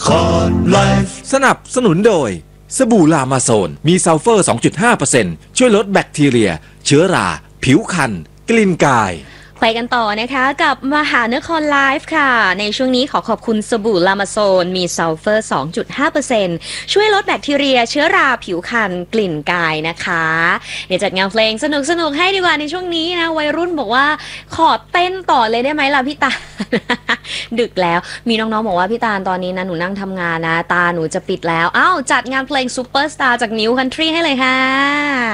สนับสนุนโดยสบู่ลามาโซนมีซัลเฟอร์ 2.5% ช่วยลดแบคทีเรียเชื้อราผิวคันกลิ่นกายไปกันต่อนะคะกับมหานครไลฟ์ค่ะในช่วงนี้ขอบคุณสบู่ลามาโซนมีซัลเฟอร์ 2.5% ช่วยลดแบคทีเรียเชื้อราผิวคันกลิ่นกายนะคะเดี๋ยวจัดงานเพลงสนุกให้ดีกว่าในช่วงนี้นะวัยรุ่นบอกว่าขอเต้นต่อเลยได้ไหมล่ะพี่ตา ดึกแล้วมีน้องๆบอกว่าพี่ตาลตอนนี้นะหนูนั่งทำงานนะตาหนูจะปิดแล้วอ้าวจัดงานเพลงซูเปอร์สตาร์จากนิวคันทรีให้เลยค่ะ